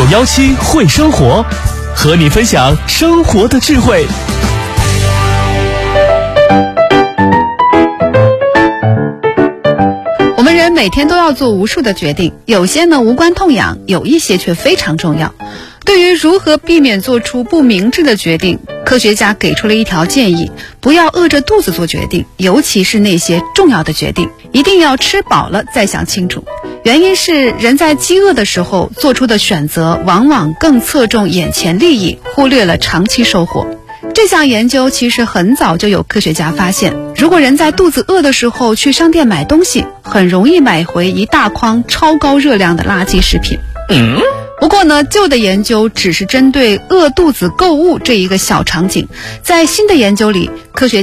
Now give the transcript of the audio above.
917会生活，和你分享生活的智慧。 我们人每天都要做无数的决定，有些呢无关痛痒，有一些却非常重要。对于如何避免做出不明智的决定，科学家给出了一条建议：不要饿着肚子做决定，尤其是那些重要的决定，一定要吃饱了再想清楚。原因是人在饥饿的时候做出的选择往往更侧重眼前利益，忽略了长期收获。这项研究其实很早就有科学家发现，如果人在肚子饿的时候去商店买东西，很容易买回一大筐超高热量的垃圾食品。不过呢，旧的研究只是针对饿肚子购物这一个小场景，在新的研究里，科学